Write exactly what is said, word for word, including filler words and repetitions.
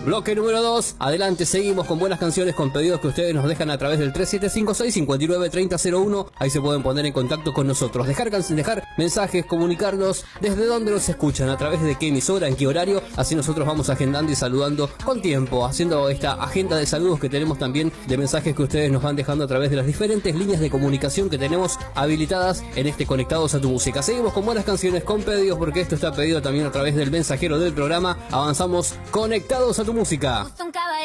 Bloque número dos. Adelante, seguimos con buenas canciones, con pedidos que ustedes nos dejan a través del tres siete cinco seis, cinco nueve tres cero cero uno. Ahí se pueden poner en contacto con nosotros. Dejar, dejar mensajes, comunicarnos desde dónde nos escuchan, a través de qué emisora, en qué horario. Así nosotros vamos agendando y saludando con tiempo, haciendo esta agenda de saludos que tenemos también, de mensajes que ustedes nos van dejando a través de las diferentes líneas de comunicación que tenemos habilitadas en este Conectados a tu Música. Seguimos con buenas canciones, con pedidos, porque esto está pedido también a través del mensajero del programa. Avanzamos, Conectados a tu Música.